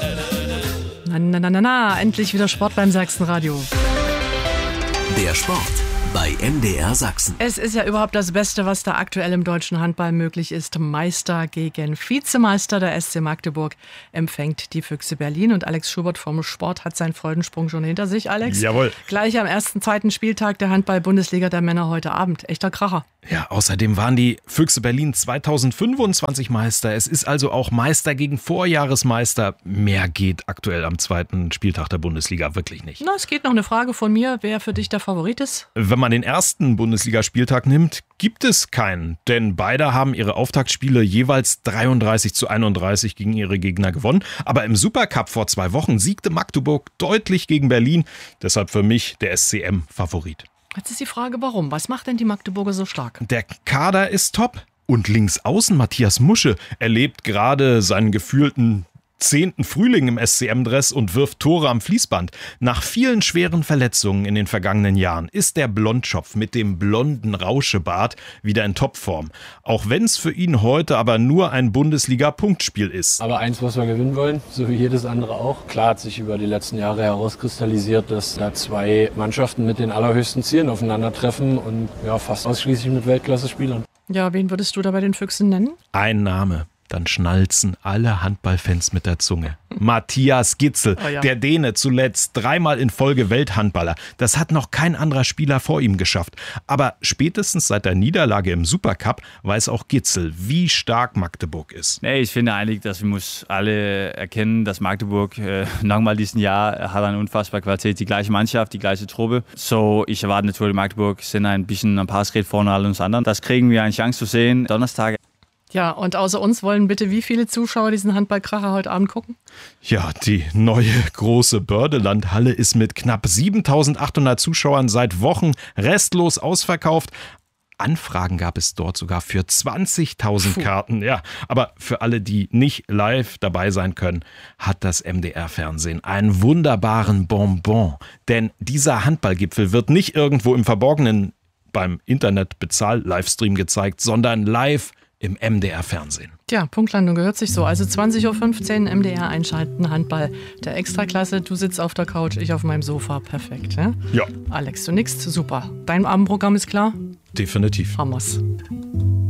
Na, endlich wieder Sport beim Sachsenradio. Der Sport bei MDR Sachsen. Es ist ja überhaupt das Beste, was da aktuell im deutschen Handball möglich ist. Meister gegen Vizemeister. Der SC Magdeburg empfängt die Füchse Berlin. Und Alex Schubert vom Sport hat seinen Freudensprung schon hinter sich, Alex. Jawohl. Gleich am zweiten Spieltag der Handball-Bundesliga der Männer heute Abend. Echter Kracher. Ja, außerdem waren die Füchse Berlin 2025 Meister. Es ist also auch Meister gegen Vorjahresmeister. Mehr geht aktuell am zweiten Spieltag der Bundesliga wirklich nicht. Na, es geht noch eine Frage von mir, wer für dich der Favorit ist. Wenn man den ersten Bundesligaspieltag nimmt, gibt es keinen. Denn beide haben ihre Auftaktspiele jeweils 33-31 gegen ihre Gegner gewonnen. Aber im Supercup vor 2 Wochen siegte Magdeburg deutlich gegen Berlin. Deshalb für mich der SCM-Favorit. Jetzt ist die Frage, warum? Was macht denn die Magdeburger so stark? Der Kader ist top. Und links außen Matthias Musche erlebt gerade seinen gefühlten 10. Frühling im SCM-Dress und wirft Tore am Fließband. Nach vielen schweren Verletzungen in den vergangenen Jahren ist der Blondschopf mit dem blonden Rauschebart wieder in Topform. Auch wenn es für ihn heute aber nur ein Bundesliga-Punktspiel ist. Aber eins, was wir gewinnen wollen, so wie jedes andere auch. Klar hat sich über die letzten Jahre herauskristallisiert, dass da 2 Mannschaften mit den allerhöchsten Zielen aufeinandertreffen und ja, fast ausschließlich mit Weltklasse-Spielern. Ja, wen würdest du da bei den Füchsen nennen? Ein Name. Dann schnalzen alle Handballfans mit der Zunge. Matthias Gitzel, Der Däne, zuletzt 3-mal in Folge Welthandballer. Das hat noch kein anderer Spieler vor ihm geschafft. Aber spätestens seit der Niederlage im Supercup weiß auch Gitzel, wie stark Magdeburg ist. Nee, ich finde eigentlich, dass wir muss alle erkennen, dass Magdeburg nochmal diesen Jahr hat eine unfassbare Qualität, die gleiche Mannschaft, die gleiche Truppe. So, ich erwarte natürlich, Magdeburg sind ein bisschen ein paar Schritt vorne alle uns anderen. Das kriegen wir eine Chance zu sehen. Donnerstag. Ja, und außer uns wollen bitte wie viele Zuschauer diesen Handballkracher heute Abend gucken? Ja, die neue große Bördelandhalle ist mit knapp 7.800 Zuschauern seit Wochen restlos ausverkauft. Anfragen gab es dort sogar für 20.000 Karten. Ja, aber für alle, die nicht live dabei sein können, hat das MDR-Fernsehen einen wunderbaren Bonbon. Denn dieser Handballgipfel wird nicht irgendwo im Verborgenen beim Internet-Bezahl-Livestream gezeigt, sondern live im MDR-Fernsehen. Tja, Punktlandung gehört sich so. Also 20.15 Uhr MDR einschalten, Handball der Extraklasse. Du sitzt auf der Couch, ich auf meinem Sofa. Perfekt, ja? Ja. Alex, du nix? Super. Dein Abendprogramm ist klar? Definitiv. Hammers.